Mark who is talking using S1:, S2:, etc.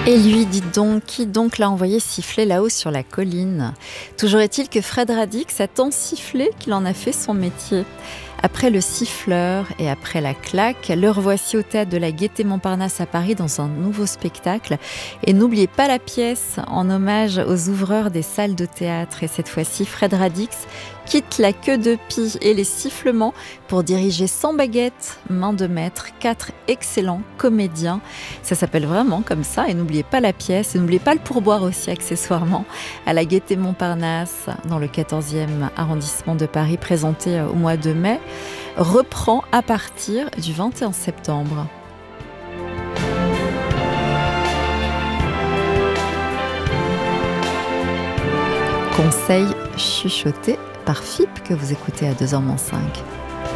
S1: Et lui, dites donc, qui donc l'a envoyé siffler là-haut sur la colline? Toujours est-il que Fred Radix a tant sifflé qu'il en a fait son métier. Après le siffleur et après la claque, le revoici au théâtre de la Gaîté Montparnasse à Paris dans un nouveau spectacle. Et n'oubliez pas la pièce en hommage aux ouvreurs des salles de théâtre. Et cette fois-ci, Fred Radix quitte la queue de pie et les sifflements pour diriger sans baguette, main de maître, 4 excellents comédiens. Ça s'appelle vraiment comme ça. Et n'oubliez pas la pièce et n'oubliez pas le pourboire aussi accessoirement à la Gaîté Montparnasse dans le 14e arrondissement de Paris, présenté au mois de mai, reprend à partir du 21 septembre. Conseil chuchoté par FIP que vous écoutez à 2h-5.